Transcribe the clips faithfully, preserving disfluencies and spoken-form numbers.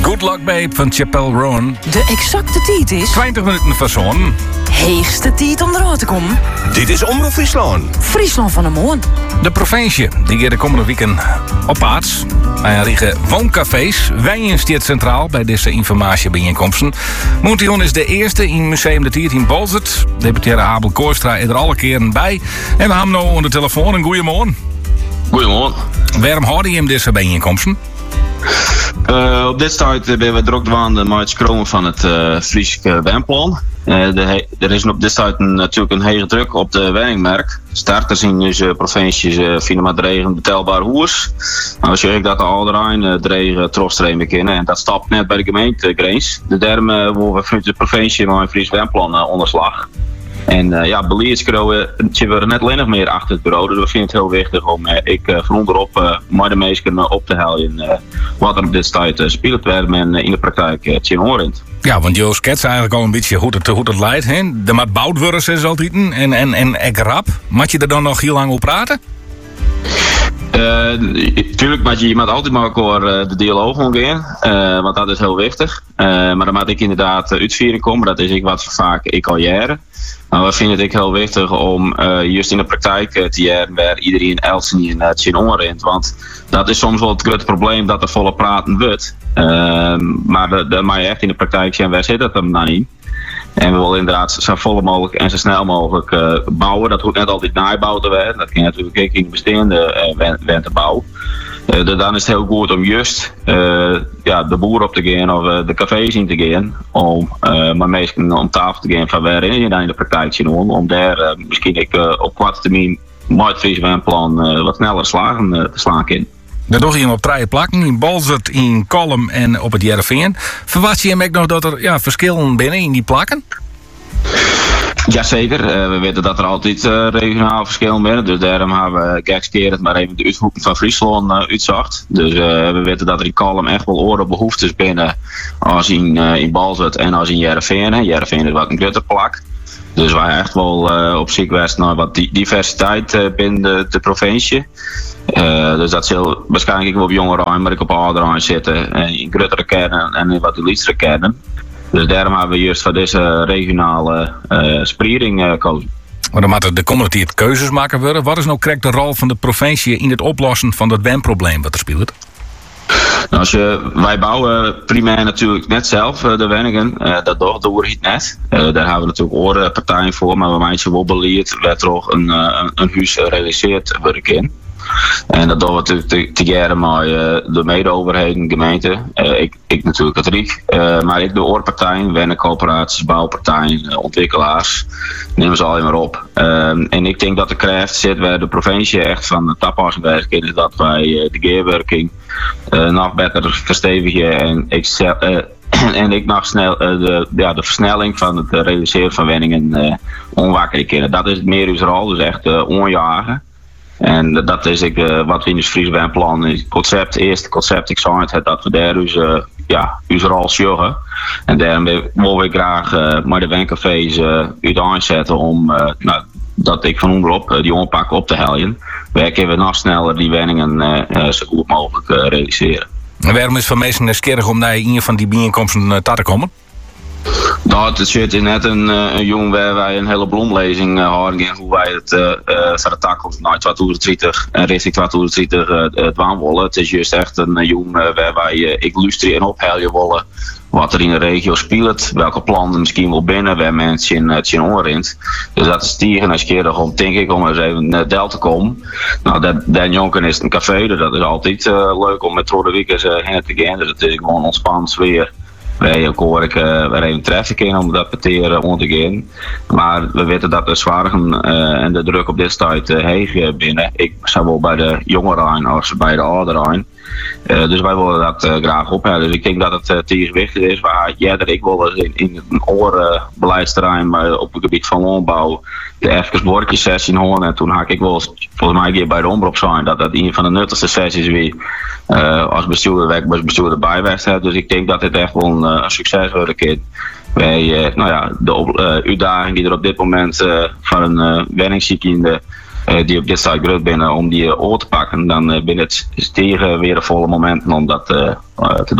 Good Luck Babe van Chappell Roan. De exacte tijd is... twintig minuten van zo'n. Heegste tijd om eruit te komen. Dit is Omroep Friesland. Friesland van de Moon. De provincie, die gaat de komende weken op aards. Wij richten wooncafés. Wij steeds centraal bij deze informatiebijeenkomsten. Moention is de eerste in Museum de Tiert in Balzert. Deputaire Abel Kooistra is er alle keren bij. En we hebben nu aan de telefoon een goeiemorgen. Goedemorgen. Waarom houden je hem deze bijeenkomsten? Uh, op dit start ben we druk dwaande met het schromen van het uh, Friese wenplan. Uh, de, er is op dit start een, natuurlijk een hele druk op de wenningmerk. Sterker zien dus uh, provincies uh, vinden met regen betelbaar hoers. Maar als je kijkt dat de Alderijn uh, de regen trostreem beginnen en dat stapt net bij de gemeentegrens. De derde uh, worden we vanuit de provincie met een Fries wenplan uh, onderslag. En uh, ja, beleidsbureau uh, we net alleen nog meer achter het bureau. Dus we vinden het heel wichtig om uh, ik uh, van onderop uh, maar de meesten uh, op te halen uh, wat er op dit tijd uh, speelt werden en uh, in de praktijk uh, tien hoorend. Ja, want Joost Kets eigenlijk al een beetje hoe het, hoe het leidt. Hè? De maat bouwd worden ze altijd en, en, en ik rap. Moet je er dan nog heel lang op praten? Uh, tuurlijk moet je iemand altijd maar elkaar uh, de dialoog omgaan, uh, want dat is heel wichtig. Uh, maar dan moet ik inderdaad uh, uitvieren komen, dat is ik wat vaak ik al jaren. Maar we vinden het ook heel wichtig om uh, juist in de praktijk uh, te jaren waar iedereen elsen in het zijn onrent. Want dat is soms wel het grote probleem dat er volle praten wordt. Uh, maar dan moet je echt in de praktijk zijn, waar zit dat dan nou in? En we willen inderdaad zo vol mogelijk en zo snel mogelijk uh, bouwen. Dat hoeft net altijd nabouw te werden. Dat kan natuurlijk ook in bestaande uh, wentenbouw. Uh, dan is het heel goed om juist uh, ja, de boer op te gaan of uh, de cafés in te gaan. Om uh, maar meestal om tafel te gaan van waarin je dan in de praktijk zien. Om daar uh, misschien ik, uh, op korte termijn met het Friese wenplan uh, wat sneller slagen, uh, te slaan in. Dan nog iemand op drie plakken, in Balzert, in Kolm en op het Jereveen. Verwacht je hem ook nog dat er ja, verschillen binnen in die plakken? Jazeker, uh, we weten dat er altijd uh, regionaal verschillen binnen. Dus daarom hebben we geëxteerd maar even de uithoeken van Friesland uh, uitzocht. Dus uh, we weten dat er in Kolm echt wel oren behoeftes binnen als in, uh, in Balzert en als in Jereveen. Jereveen is wat een groter plak. Dus wij echt wel uh, op zich wijst naar wat diversiteit uh, binnen de, de provincie. Uh, dus dat zal waarschijnlijk wel op jongeren, maar ik op ouderijn zitten. Uh, in grotere kernen en in wat lichtere kernen. Dus daarom hebben we juist voor deze regionale uh, spreiding uh, gekozen. Maar dan moeten de komende tijd keuzes maken worden. Wat is nou correct de rol van de provincie in het oplossen van dat wenprobleem wat er speelt? Nou, als je, wij bouwen primair natuurlijk net zelf uh, de wenningen. Uh, dat doen we niet net. Uh, daar hebben we natuurlijk andere partijen voor. Maar we maken wel beleid waar toch een, uh, een huis realiseerd wordt in. En dat doen we te, te, te jaren met uh, de mede-overheden, gemeente. Uh, ik, ik natuurlijk het Rijk. Uh, maar ik de oorpartijen, wennencoöperaties, bouwpartijen, uh, ontwikkelaars. Neem ze al maar op. Uh, en ik denk dat de kracht zit waar de provincie echt van de tapassenwerk in is. Dat wij uh, de gearwerking uh, nog beter verstevigen. En ik, uh, en ik nog snel uh, de, ja, de versnelling van het realiseren van wenningen uh, onwakker kunnen. Dat is het meer uw rol, dus echt uh, onjagen. En dat is ik, uh, wat we in het Friese wenplan is. Het concept, eerst concept, ik zei het, dat we daar dus, uh, ja, onze rol zorgen. En daarom willen we graag uh, maar de wencafés uh, uit aanzetten om, uh, nou, dat ik van onderop uh, die onpak op te helpen. Werken we nog sneller die wenningen uh, uh, zo goed mogelijk uh, realiseren. En waarom is het voor mensen nieuwsgierig om naar een van die bijeenkomsten uh, te komen? Nou, het zit net een, een jong waar wij een hele bloemlezing uh, houden en hoe wij het uh, uh, verder tackelen naar tweeduizend dertig en richting tweeduizend dertig uh, uh, dwaan willen. Het is juist echt een uh, jong uh, waar wij uh, illustreren en ophelden willen wat er in de regio speelt, welke plannen misschien wel binnen, waar mensen in het zien onrint. Dus dat is tegen als keer om, denk ik, om eens even naar Del te komen. Nou, dat, dat jongen is een café, dus dat is altijd uh, leuk om met rode weekends uh, heen te gaan. Dus het is gewoon ontspannen sfeer. Wij hoor ik uh, weer even treffen kunnen om dat parteren om te gaan. Maar we weten dat de zwaargen uh, en de druk op dit tijd uh, heeg binnen. Ik zowel bij de jongeren als bij de ouderen. Uh, dus wij willen dat uh, graag opheffen. Dus ik denk dat het uh, tegenwichtig is waar jij dat ik wil in, in een oren beleidsterrein maar op het gebied van landbouw de even bordjes sessie horen. En toen had ik wel volgens mij hier bij de omroep zijn dat dat een van de nuttigste sessies wie uh, als bestuurder als bestuurder bijwest hebt. Dus ik denk dat dit echt wel een, een succes wordt kind. Bij uh, nou ja, de uh, uitdaging die er op dit moment uh, van een uh, wenningsziekende uh, die op dit site groot binnen om die uh, oor te pakken, dan uh, binnen het tegen weer de volle momenten om dat uh, uh, te doen.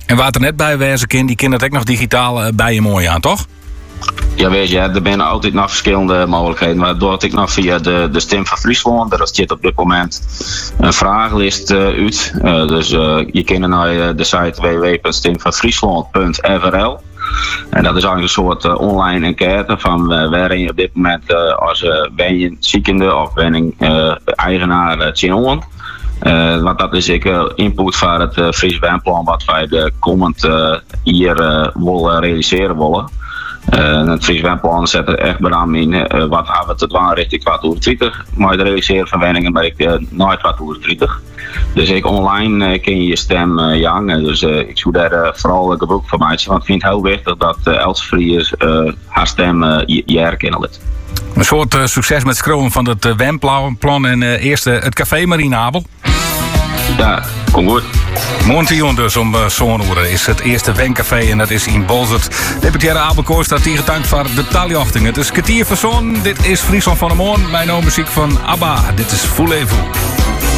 En waar het er net bij wezen kind, die kinderen ook nog digitaal uh, bij je mooi aan, toch? Ja, weet je, er zijn altijd nog verschillende mogelijkheden. Maar doordat ik nog via de, de Stem van Friesland, daar zit op dit moment een vragenlist uh, uit. Uh, dus uh, je kunt naar uh, de site w w w punt stem van friesland punt f r l. En dat is eigenlijk een soort uh, online enquête van uh, waarin je op dit moment uh, als uh, ben je ziekende of ben je uh, eigenaar uh, tjinlen. Uh, want dat is ik uh, input voor het uh, Fries Wenplan wat wij de komend uh, jaar uh, willen realiseren willen. Uh, het Fries Wenplan zet er echt beraam in uh, wat hebben we te doen richting twintig twintig. Maar het realiseren van wenningen ben ik uh, na twintig twintig. Dus ik online uh, kun je je stem uh, jangen. Dus uh, ik zou daar uh, vooral een gebruik van maken. Want ik vind het heel wichtig dat uh, Elsefriers uh, haar stem uh, je herkennen. Een soort uh, succes met scrollen van het uh, Wenplan en uh, eerst uh, het Café Marienabel. Ja, kom goed. Montion dus om uh, zo'n uur is het eerste Wencafé en dat is in Bolzert. Deputaire Abelkoor staat hier gedankt voor de taljachting. Het is kwartier van zon, dit is Friesland van de Moon. Mijn naam muziek van ABBA, dit is Voulez-vous.